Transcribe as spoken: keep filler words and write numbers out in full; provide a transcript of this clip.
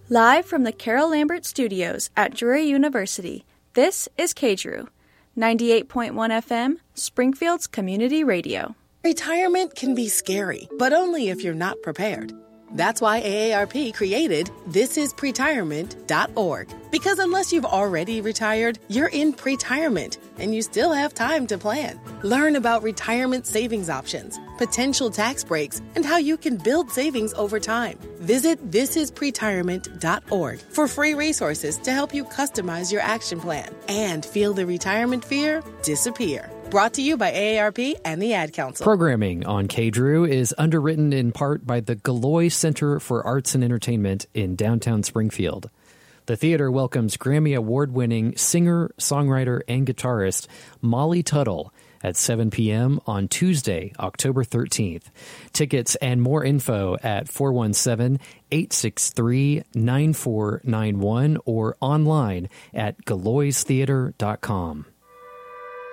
Live from the Carol Lambert Studios at Drury University, this is K D R U, ninety-eight point one F M, Springfield's community radio. Retirement can be scary, but only if you're not prepared. That's why A A R P created this is pretirement dot org. Because unless you've already retired, you're in pretirement, and you still have time to plan. Learn about retirement savings options, potential tax breaks, and how you can build savings over time. Visit this is pretirement dot org for free resources to help you customize your action plan and feel the retirement fear disappear. Brought to you by A A R P and the Ad Council. Programming on K D R U is underwritten in part by the Gallois Center for Arts and Entertainment in downtown Springfield. The theater welcomes Grammy Award-winning singer, songwriter, and guitarist Molly Tuttle at seven p.m. on Tuesday, October thirteenth. Tickets and more info at four one seven, eight six three, nine four nine one or online at gallois theater dot com.